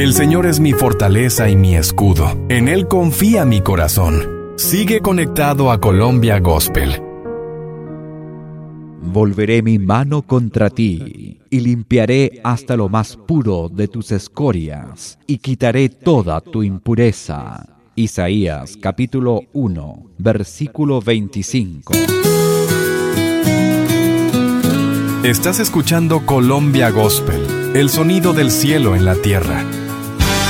El Señor es mi fortaleza y mi escudo. En Él confía mi corazón. Sigue conectado a Colombia Gospel. Volveré mi mano contra ti, y limpiaré hasta lo más puro de tus escorias, y quitaré toda tu impureza. Isaías capítulo 1, versículo 25. Estás escuchando Colombia Gospel, el sonido del cielo en la tierra.